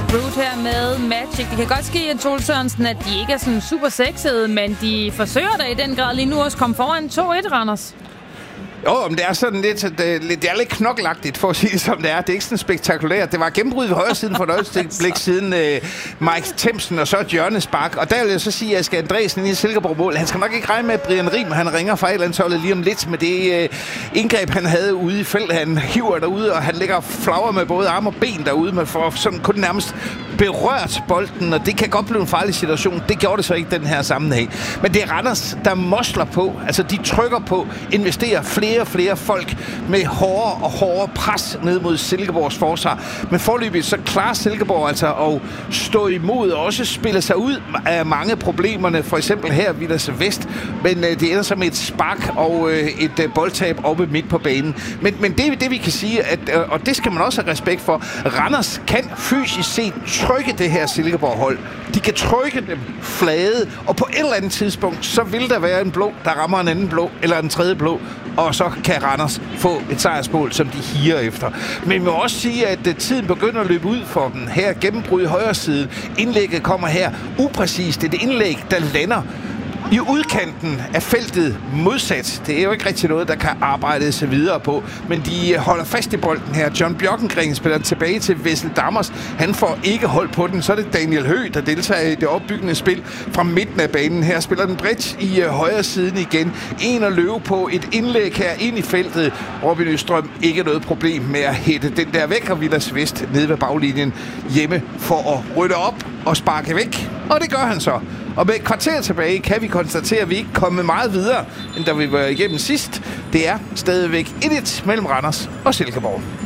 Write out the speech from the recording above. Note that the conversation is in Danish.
Brute her med Magic. Det kan godt ske, at Troels Sørensen, at de ikke er sådan super sexede, men de forsøger da i den grad lige nu også komme foran 2-1, Randers. Jo, men det er sådan lidt, det er lidt knoklagtigt, for at sige det som det er. Det er ikke sådan spektakulært. Det var gennembrud ved højre siden for et øjeblik siden Mike Themsen og så et hjørnespark. Og der vil jeg så sige, at Asger Andresen i Silkeborg-mål, han skal nok ikke regne med, at Brian Rim, han ringer fra A-landsholdet lige om lidt med det indgreb, han havde ude i felt. Han hiver derude, og han ligger flagrer med både arme og ben derude, men for sådan kun nærmest berørt bolden, og det kan godt blive en farlig situation. Det gjorde det så ikke den her sammenhæng. Men det er Randers, der mosler på. Altså, de trykker på, investerer flere folk med hårdere pres ned mod Silkeborgs forsvar. Men forløbig så klarer Silkeborg altså at stå imod og også spille sig ud af mange problemerne. For eksempel her Vilas Vest. Men det ender så med et spark og et boldtab oppe midt på banen. Men det er det, vi kan sige, at, og det skal man også have respekt for. Randers kan fysisk set trykke det her Silkeborg-hold. De kan trykke dem flade, og på et eller andet tidspunkt, så vil der være en blå, der rammer en anden blå, eller en tredje blå, og så kan Randers få et sejrsmål, som de higer efter. Men vi må også sige, at tiden begynder at løbe ud for dem. Her gennembrud i højre side. Indlægget kommer her upræcist. Det er et indlæg, der lander i udkanten af feltet modsat. Det er jo ikke rigtig noget, der kan arbejdes videre på, men de holder fast i bolden her. John Bjørkengren spiller tilbage til Wessel Dammers. Han får ikke hold på den. Så er det Daniel Høgh, der deltager i det opbyggende spil fra midten af banen. Her spiller den bredt i højre siden igen. En at løbe på et indlæg her ind i feltet. Robin Østrøm ikke noget problem med at hætte den der væk, og Vilas Vest nede ved baglinjen hjemme for at rydde op og sparke væk. Og det gør han så. Og med et kvarter tilbage kan vi konstatere, at vi ikke kommer meget videre, end da vi var igennem sidst. Det er stadigvæk 1-1 mellem Randers og Silkeborg.